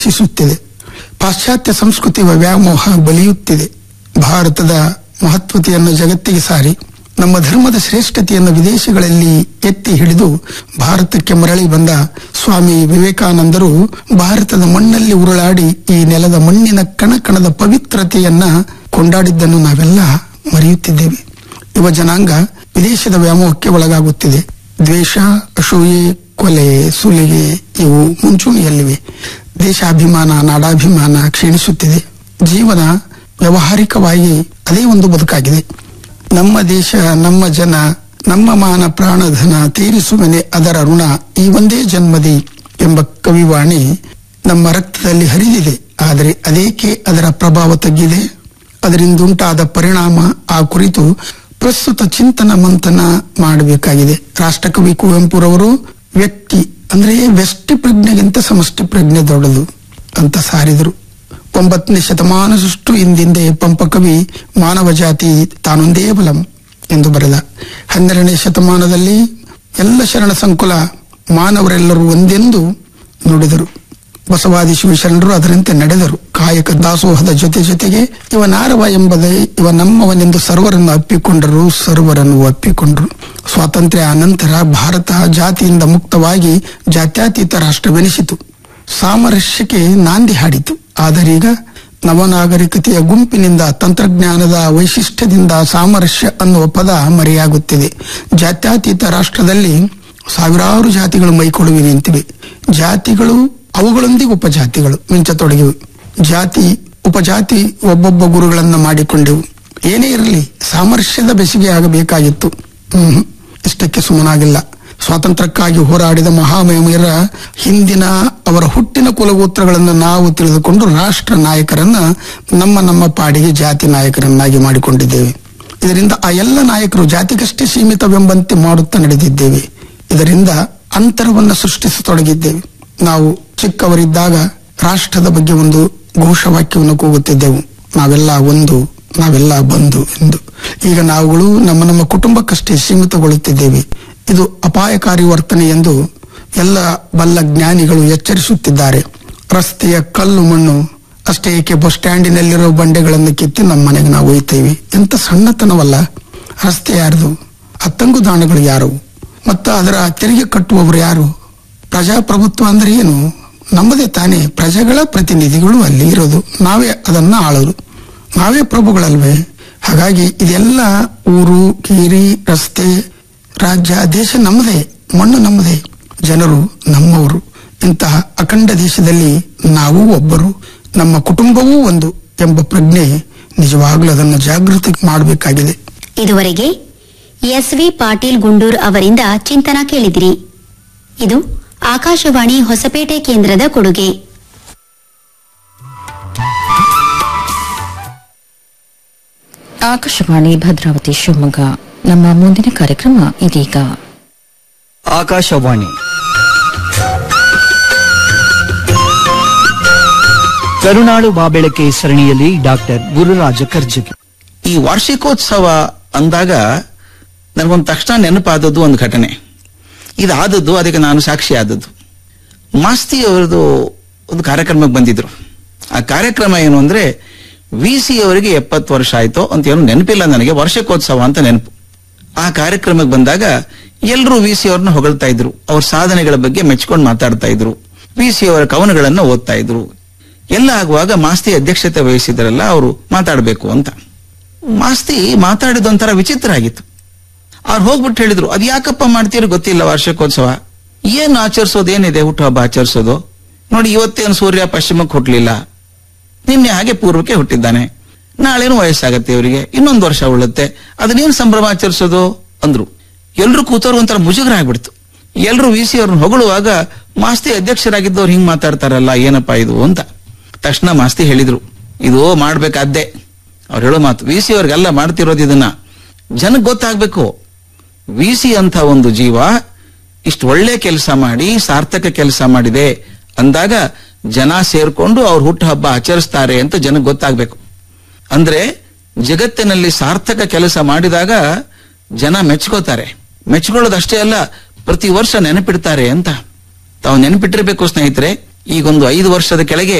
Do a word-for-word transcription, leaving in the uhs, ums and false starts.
ಶಿಸುತ್ತಿದೆ. ಪಾಶ್ಚಾತ್ಯ ಸಂಸ್ಕೃತಿಯ ವ್ಯಾಮೋಹ ಬಲಿಯುತ್ತಿದೆ. ಭಾರತದ ಮಹತ್ವತೆಯನ್ನು ಜಗತ್ತಿಗೆ ಸಾರಿ ನಮ್ಮ ಧರ್ಮದ ಶ್ರೇಷ್ಠತೆಯನ್ನು ವಿದೇಶಗಳಲ್ಲಿ ಎತ್ತಿ ಹಿಡಿದು ಭಾರತಕ್ಕೆ ಮರಳಿ ಬಂದ ಸ್ವಾಮಿ ವಿವೇಕಾನಂದರು ಭಾರತದ ಮಣ್ಣಲ್ಲಿ ಉರುಳಾಡಿ ಈ ನೆಲದ ಮಣ್ಣಿನ ಕಣಕಣದ ಪವಿತ್ರತೆಯನ್ನ ಕೊಂಡಾಡಿದ್ದನ್ನು ನಾವೆಲ್ಲ ಮರೆಯುತ್ತಿದ್ದೇವೆ. ಯುವ ಜನಾಂಗ ವಿದೇಶದ ವ್ಯಾಮೋಹಕ್ಕೆ ಒಳಗಾಗುತ್ತಿದೆ. ದ್ವೇಷ, ಅಸೂಯೆ, ಕೊಲೆ, ಸುಲಿಗೆ ಇವು ಮುಂಚೂಣಿಯಲ್ಲಿವೆ. ದೇಶಾಭಿಮಾನ, ನಾಡಾಭಿಮಾನ ಕ್ಷೀಣಿಸುತ್ತಿದೆ. ಜೀವನ ವ್ಯಾವಹಾರಿಕವಾಗಿ ಅದೇ ಒಂದು ಬದುಕಾಗಿದೆ. ನಮ್ಮ ದೇಶ, ನಮ್ಮ ಜನ, ನಮ್ಮ ಮಾನ ಪ್ರಾಣಧನ ತೀರಿಸುವನೆ ಅದರ ಋಣ ಈ ಒಂದೇ ಜನ್ಮದಿ ಎಂಬ ಕವಿವಾಣಿ ನಮ್ಮ ರಕ್ತದಲ್ಲಿ ಹರಿದಿದೆ. ಆದರೆ ಅದೇಕೆ ಅದರ ಪ್ರಭಾವ ತಗ್ಗಿದೆ? ಅದರಿಂದುಂಟಾದ ಪರಿಣಾಮ ಆ ಕುರಿತು ಪ್ರಸ್ತುತ ಚಿಂತನ ಮಂಥನ ಮಾಡಬೇಕಾಗಿದೆ. ರಾಷ್ಟ್ರಕವಿ ಕುವೆಂಪುರವರು ವ್ಯಕ್ತಿ ಅಂದ್ರೆ ವ್ಯಷ್ಟಿ ಪ್ರಜ್ಞೆಗಿಂತ ಸಮಷ್ಟಿ ಪ್ರಜ್ಞೆ ದೊಡ್ಡದು ಅಂತ ಸಾರಿದರು. ಒಂಬತ್ತನೇ ಶತಮಾನದಷ್ಟು ಹಿಂದಿಂದೆ ಪಂಪಕವಿ ಮಾನವ ಜಾತಿ ತಾನೊಂದೇ ಬಲಂ ಎಂದು ಬರೆದ. ಹನ್ನೆರಡನೇ ಶತಮಾನದಲ್ಲಿ ಎಲ್ಲ ಶರಣ ಸಂಕುಲ ಮಾನವರೆಲ್ಲರೂ ಒಂದೆಂದು ನುಡಿದರು. ಬಸವಾದಿ ಶಿವಶರಣರು ಅದರಂತೆ ನಡೆದರು. ಕಾಯಕ ದಾಸೋಹದ ಜೊತೆ ಜೊತೆಗೆ ಇವ ನಾರವ ಎಂಬುದೇ ಇವ ನಮ್ಮವನೆಂದು ಸರ್ವರನ್ನು ಅಪ್ಪಿಕೊಂಡರು, ಸರ್ವರನ್ನು ಒಪ್ಪಿಕೊಂಡರು. ಸ್ವಾತಂತ್ರ್ಯ ಅನಂತರ ಭಾರತ ಜಾತಿಯಿಂದ ಮುಕ್ತವಾಗಿ ಜಾತ್ಯತೀತ ರಾಷ್ಟ್ರವೆನಿಸಿತು. ಸಾಮರಸ್ಯಕ್ಕೆ ನಾಂದಿ ಹಾಡಿತು. ಆದರೀಗ ನವನಾಗರಿಕತೆಯ ಗುಂಪಿನಿಂದ ತಂತ್ರಜ್ಞಾನದ ವೈಶಿಷ್ಟ್ಯದಿಂದ ಸಾಮರಸ್ಯ ಅನ್ನುವ ಪದ ಮರೆಯಾಗುತ್ತಿದೆ. ಜಾತ್ಯತೀತ ರಾಷ್ಟ್ರದಲ್ಲಿ ಸಾವಿರಾರು ಜಾತಿಗಳು ಮೈಕೊಡುವಿ ನಿಂತಿವೆ. ಜಾತಿಗಳು ಅವುಗಳೊಂದಿಗೆ ಉಪಜಾತಿಗಳು ಮಿಂಚತೊಡಗಿವೆ. ಜಾತಿ ಉಪಜಾತಿ ಒಬ್ಬೊಬ್ಬ ಗುರುಗಳನ್ನ ಮಾಡಿಕೊಂಡೆವು. ಏನೇ ಇರಲಿ ಸಾಮರಸ್ಯದ ಬೆಸಿಗೆ ಆಗಬೇಕಾಗಿತ್ತು. ಹ್ಮ್ ಇಷ್ಟಕ್ಕೆ ಸುಮ್ಮನಾಗಿಲ್ಲ. ಸ್ವಾತಂತ್ರ್ಯಕ್ಕಾಗಿ ಹೋರಾಡಿದ ಮಹಾಮಹಿಮರ ಹಿಂದಿನ ಅವರ ಹುಟ್ಟಿನ ಕುಲಗೋತ್ರಗಳನ್ನು ನಾವು ತಿಳಿದುಕೊಂಡು ರಾಷ್ಟ್ರ ನಾಯಕರನ್ನ ನಮ್ಮ ನಮ್ಮ ಪಾಡಿಗೆ ಜಾತಿ ನಾಯಕರನ್ನಾಗಿ ಮಾಡಿಕೊಂಡಿದ್ದೇವೆ. ಇದರಿಂದ ಆ ಎಲ್ಲ ನಾಯಕರು ಜಾತಿಗಷ್ಟೇ ಸೀಮಿತವೆಂಬಂತೆ ಮಾಡುತ್ತಾ ನಡೆದಿದ್ದೇವೆ. ಇದರಿಂದ ಅಂತರವನ್ನು ಸೃಷ್ಟಿಸತೊಡಗಿದ್ದೇವೆ. ನಾವು ಚಿಕ್ಕವರಿದ್ದಾಗ ರಾಷ್ಟ್ರದ ಬಗ್ಗೆ ಒಂದು ಘೋಷವಾಕ್ಯವನ್ನು ಕೂಗುತ್ತಿದ್ದೆವು, ನಾವೆಲ್ಲ ಒಂದು, ನಾವೆಲ್ಲ ಬಂಧು ಎಂದು. ಈಗ ನಾವುಗಳು ನಮ್ಮ ನಮ್ಮ ಕುಟುಂಬಕ್ಕಷ್ಟೇ ಸೀಮಿತಗೊಳ್ಳುತ್ತಿದ್ದೇವೆ. ಇದು ಅಪಾಯಕಾರಿ ವರ್ತನೆ ಎಂದು ಎಲ್ಲ ಬಲ್ಲ ಜ್ಞಾನಿಗಳು ಎಚ್ಚರಿಸುತ್ತಿದ್ದಾರೆ. ರಸ್ತೆಯ ಕಲ್ಲು ಮಣ್ಣು ಅಷ್ಟೇ ಏಕೆ ಬಸ್ ಸ್ಟ್ಯಾಂಡಿನಲ್ಲಿರೋ ಬಂಡೆಗಳನ್ನು ಕಿತ್ತಿ ನಮ್ಮ ಮನೆಗೆ ನಾವು ಒಯ್ತೇವೆ. ಎಂತ ಸಣ್ಣತನವಲ್ಲ. ರಸ್ತೆ ಯಾರ್ದು? ಆ ತಂಗುದಾಣಗಳು ಯಾರು? ಮತ್ತು ಅದರ ತೆರಿಗೆ ಕಟ್ಟುವವರು ಯಾರು? ಪ್ರಜಾಪ್ರಭುತ್ವ ಅಂದ್ರೆ ಏನು? ನಮ್ಮದೇ ತಾನೇ. ಪ್ರಜೆಗಳ ಪ್ರತಿನಿಧಿಗಳು ಅಲ್ಲಿ ಇರೋದು, ನಾವೇ ಅದನ್ನ ಆಳೋರು, ನಾವೇ ಪ್ರಭುಗಳಲ್ವೇ? ಹಾಗಾಗಿ ಇದೆಲ್ಲ ಊರು, ಕೀರಿ, ರಸ್ತೆ, ರಾಜ್ಯ, ದೇಶ ನಮ್ಮದೇ, ಮಣ್ಣು ನಮ್ಮದೇ, ಜನರು ನಮ್ಮವರು. ಇಂತಹ ಅಖಂಡ ದೇಶದಲ್ಲಿ ನಾವು ಒಬ್ಬರು, ನಮ್ಮ ಕುಟುಂಬವೂ ಒಂದು ಎಂಬ ಪ್ರಜ್ಞೆ ನಿಜವಾಗ್ಲೂ ಅದನ್ನು ಜಾಗೃತಿ ಮಾಡಬೇಕಾಗಿದೆ. ಇದುವರೆಗೆ ಎಸ್ ವಿ ಪಾಟೀಲ್ ಗುಂಡೂರ್ ಅವರಿಂದ ಚಿಂತನ ಕೇಳಿದಿರಿ. ಇದು ಆಕಾಶವಾಣಿ ಹೊಸಪೇಟೆ ಕೇಂದ್ರದ ಕೊಡುಗೆ. ಆಕಾಶವಾಣಿ ಭದ್ರಾವತಿ ಶಿವಮೊಗ್ಗ. ನಮ್ಮ ಮುಂದಿನ ಕಾರ್ಯಕ್ರಮ ಇದೀಗ. ಆಕಾಶವಾಣಿ ಕರುನಾಳು ಬಾಬೆಳಕೆ ಸರಣಿಯಲ್ಲಿ ಡಾಕ್ಟರ್ ಗುರುರಾಜ ಕರ್ಜಗಿ. ಈ ವಾರ್ಷಿಕೋತ್ಸವ ಅಂದಾಗ ನನಗೊಂದು ತಕ್ಷಣ ನೆನಪಾದದ್ದು ಒಂದು ಘಟನೆ. ಇದಾದದ್ದು ಅದಕ್ಕೆ ನಾನು ಸಾಕ್ಷಿ ಆದದ್ದು. ಮಾಸ್ತಿ ಅವರದು ಒಂದು ಕಾರ್ಯಕ್ರಮಕ್ಕೆ ಬಂದಿದ್ರು. ಆ ಕಾರ್ಯಕ್ರಮ ಏನು ಅಂದ್ರೆ ವಿ ಸಿ ಅವರಿಗೆ ಎಪ್ಪತ್ತು ವರ್ಷ ಆಯ್ತು ಅಂತ ಏನು ನೆನಪಿಲ್ಲ ನನಗೆ, ವಾರ್ಷಿಕೋತ್ಸವ ಅಂತ ನೆನಪು. ಆ ಕಾರ್ಯಕ್ರಮಕ್ಕೆ ಬಂದಾಗ ಎಲ್ಲರೂ ವಿ ಸಿ ಅವ್ರನ್ನ ಹೊಗಳ್ತಾ ಇದ್ರು, ಅವ್ರ ಸಾಧನೆಗಳ ಬಗ್ಗೆ ಮೆಚ್ಕೊಂಡು ಮಾತಾಡ್ತಾ ಇದ್ರು, ವಿ ಸಿ ಅವರ ಕವನಗಳನ್ನ ಓದ್ತಾ ಇದ್ರು. ಎಲ್ಲ ಆಗುವಾಗ ಮಾಸ್ತಿ ಅಧ್ಯಕ್ಷತೆ ವಹಿಸಿದ್ರಲ್ಲ, ಅವರು ಮಾತಾಡಬೇಕು ಅಂತ. ಮಾಸ್ತಿ ಮಾತಾಡಿದೊಂಥರ ವಿಚಿತ್ರ ಆಗಿತ್ತು. ಅವ್ರು ಹೋಗ್ಬಿಟ್ಟು ಹೇಳಿದ್ರು, ಅದ್ ಯಾಕಪ್ಪ ಮಾಡ್ತೀರೋ ಗೊತ್ತಿಲ್ಲ ವಾರ್ಷಿಕೋತ್ಸವ, ಏನ್ ಆಚರಿಸೋದು, ಏನಿದೆ ಹುಟ್ಟುಹಬ್ಬ ಆಚರಿಸೋದು? ನೋಡಿ, ಇವತ್ತೇನು ಸೂರ್ಯ ಪಶ್ಚಿಮಕ್ಕೆ ಹುಟ್ಟಲಿಲ್ಲ, ನಿನ್ನೆ ಹಾಗೆ ಪೂರ್ವಕ್ಕೆ ಹುಟ್ಟಿದ್ದಾನೆ, ನಾಳೆನು ವಯಸ್ಸಾಗತ್ತೆ ಇವರಿಗೆ, ಇನ್ನೊಂದು ವರ್ಷ ಉಳುತ್ತೆ, ಅದನ್ನೇನು ಸಂಭ್ರಮ ಆಚರಿಸೋದು ಅಂದ್ರು. ಎಲ್ರು ಕೂತವ್ರು ಒಂಥರ ಮುಜುಗರ ಆಗ್ಬಿಡ್ತು. ಎಲ್ರು ವಿ ಸಿ ಅವ್ರನ್ನ ಹೊಗಳುವಾಗ ಮಾಸ್ತಿ ಅಧ್ಯಕ್ಷರಾಗಿದ್ದವ್ರು ಹಿಂಗ್ ಮಾತಾಡ್ತಾರಲ್ಲ, ಏನಪ್ಪಾ ಇದು ಅಂತ. ತಕ್ಷಣ ಮಾಸ್ತಿ ಹೇಳಿದ್ರು, ಇದು ಮಾಡ್ಬೇಕಾದ್ದೆ. ಅವ್ರು ಹೇಳೋ ಮಾತು, ವಿ ಸಿ ಅವ್ರಿಗೆಲ್ಲ ಮಾಡ್ತಿರೋದು ಇದನ್ನ ಜನಕ್ಕೆ ಗೊತ್ತಾಗ್ಬೇಕು. ವಿ ಸಿ ಅಂತ ಒಂದು ಜೀವ ಇಷ್ಟು ಒಳ್ಳೆ ಕೆಲಸ ಮಾಡಿ ಸಾರ್ಥಕ ಕೆಲಸ ಮಾಡಿದೆ ಅಂದಾಗ ಜನ ಸೇರ್ಕೊಂಡು ಅವ್ರ ಹುಟ್ಟು ಹಬ್ಬ ಆಚರಿಸ್ತಾರೆ ಅಂತ ಜನಕ್ಕೆ ಗೊತ್ತಾಗ್ಬೇಕು. ಅಂದ್ರೆ ಜಗತ್ತಿನಲ್ಲಿ ಸಾರ್ಥಕ ಕೆಲಸ ಮಾಡಿದಾಗ ಜನ ಮೆಚ್ಕೋತಾರೆ. ಮೆಚ್ಕೊಳ್ಳೋದಷ್ಟೇ ಅಲ್ಲ, ಪ್ರತಿ ವರ್ಷ ನೆನಪಿಡ್ತಾರೆ ಅಂತ. ತಾವು ನೆನಪಿಟ್ಟಿರ್ಬೇಕು ಸ್ನೇಹಿತರೆ. ಈಗೊಂದು ಐದು ವರ್ಷದ ಕೆಳಗೆ